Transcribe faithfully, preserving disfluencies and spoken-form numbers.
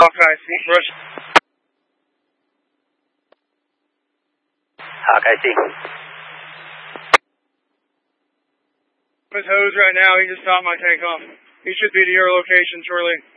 Hawkeye, see, Rush. Hawkeye, see. His hose right now, he just stopped my takeoff. He should be to your location shortly.